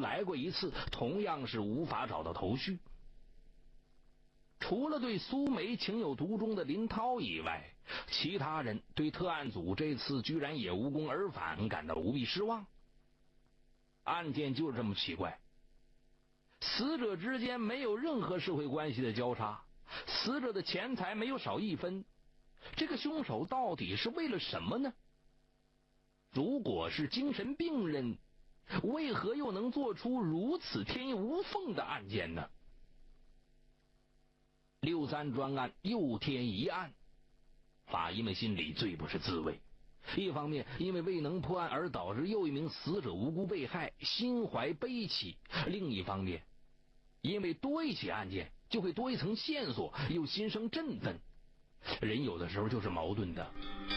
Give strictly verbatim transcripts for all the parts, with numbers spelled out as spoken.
来过一次，同样是无法找到头绪。除了对苏梅情有独钟的林涛以外，其他人对特案组这次居然也无功而返感到无比失望。案件就是这么奇怪，死者之间没有任何社会关系的交叉，死者的钱财没有少一分，这个凶手到底是为了什么呢？如果是精神病人，为何又能做出如此天衣无缝的案件呢？六三专案又添一案，法医们心里最不是滋味。一方面因为未能破案而导致又一名死者无辜被害，心怀悲戚；另一方面因为多一起案件就会多一层线索，又心生振奋。人有的时候就是矛盾的。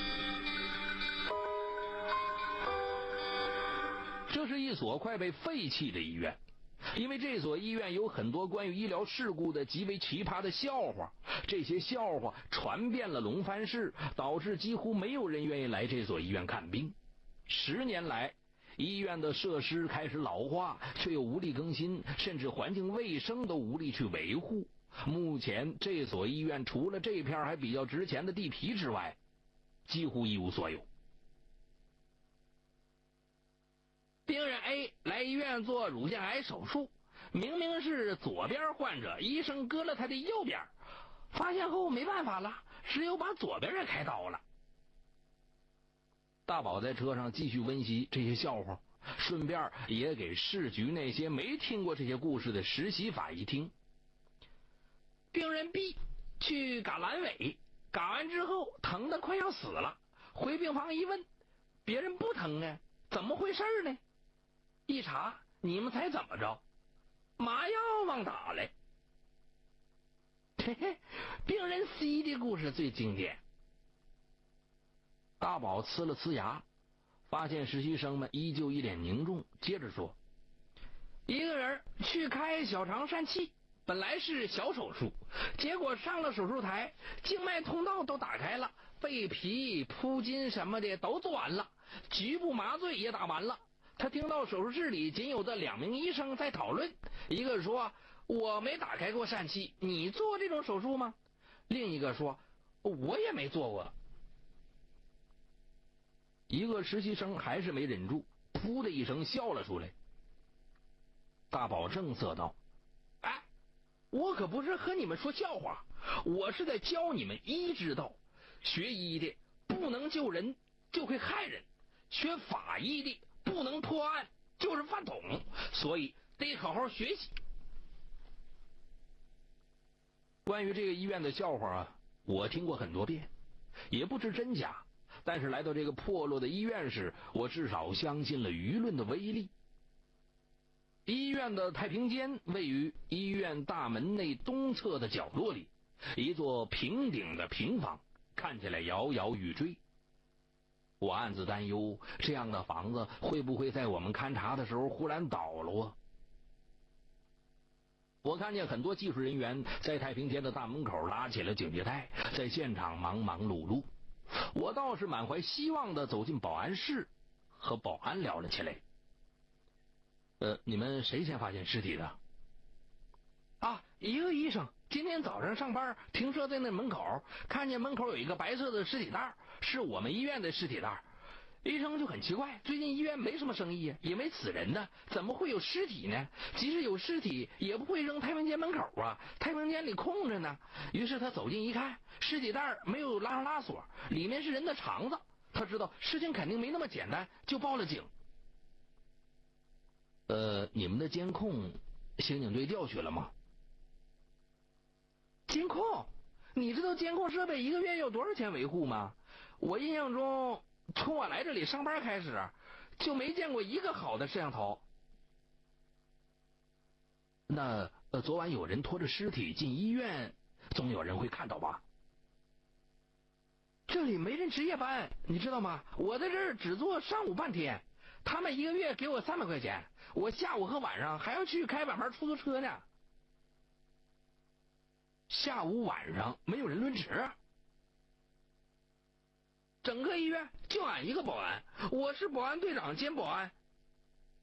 这是一所快被废弃的医院，因为这所医院有很多关于医疗事故的极为奇葩的笑话，这些笑话传遍了龙帆市，导致几乎没有人愿意来这所医院看病。十年来，医院的设施开始老化，却又无力更新，甚至环境卫生都无力去维护。目前这所医院除了这片还比较值钱的地皮之外，几乎一无所有。病人 A 来医院做乳腺癌手术，明明是左边患者，医生割了他的右边，发现后没办法了，只有把左边也开刀了。大宝在车上继续温习这些笑话，顺便也给市局那些没听过这些故事的实习法医听。病人 B 去嘎阑尾，嘎完之后疼得快要死了，回病房一问，别人不疼啊，怎么回事呢？一查，你们猜怎么着？麻药忘打了。嘿嘿，病人 C 的故事最经典。大宝呲了呲牙，发现实习生们依旧一脸凝重，接着说：一个人去开小肠疝气，本来是小手术，结果上了手术台，静脉通道都打开了，肺皮铺筋什么的都做完了，局部麻醉也打完了。他听到手术室里仅有的两名医生在讨论，一个说：我没打开过疝气，你做这种手术吗？另一个说：我也没做过。一个实习生还是没忍住，噗的一声笑了出来。大宝正色道：哎，我可不是和你们说笑话，我是在教你们医之道。学医的不能救人就会害人，学法医的不能破案就是饭桶，所以得好好学习。关于这个医院的笑话啊，我听过很多遍，也不知真假，但是来到这个破落的医院时，我至少相信了舆论的威力。医院的太平间位于医院大门内东侧的角落里，一座平顶的平房，看起来摇摇欲坠。我暗自担忧，这样的房子会不会在我们勘察的时候忽然倒了啊？我看见很多技术人员在太平间的大门口拉起了警戒带，在现场忙忙碌碌。我倒是满怀希望地走进保安室，和保安聊了起来。呃，你们谁先发现尸体的？啊，一个医生今天早上上班，停车在那门口，看见门口有一个白色的尸体袋，是我们医院的尸体袋。医生就很奇怪，最近医院没什么生意，也没死人呢，怎么会有尸体呢？即使有尸体也不会扔太平间门口啊，太平间里空着呢。于是他走近一看，尸体袋没有拉上拉锁，里面是人的肠子。他知道事情肯定没那么简单，就报了警。呃，你们的监控刑警队调取了吗？监控？你知道监控设备一个月要多少钱维护吗？我印象中从我来这里上班开始就没见过一个好的摄像头。那呃，昨晚有人拖着尸体进医院，总有人会看到吧？这里没人值夜班，你知道吗？我在这儿只做上午半天，他们一个月给我三百块钱，我下午和晚上还要去开晚班出租车呢。下午晚上没有人轮值？整个医院就俺一个保安，我是保安队长兼保安，